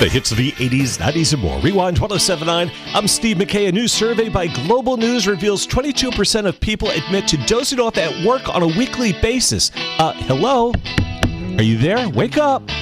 The hits of the 80s, 90s, and more. Rewind 1079. I'm Steve McKay. A new survey by Global News reveals 22% of people admit to dozing off at work on a weekly basis. Hello? Are you there? Wake up.